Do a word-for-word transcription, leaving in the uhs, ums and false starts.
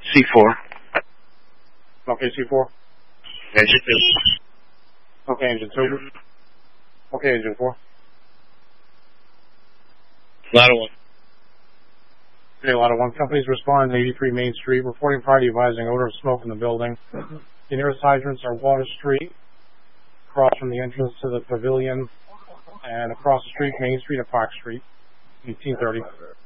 C four. Okay, C four. Engine two. Okay, engine two. Okay, engine four. Ladder one. Okay, Ladder one. Companies responding to eighty-three Main Street, reporting party advising odor of smoke in the building. The nearest hydrants are Water Street, across from the entrance to the pavilion, and across the street, Main Street and Park Street, eighteen thirty.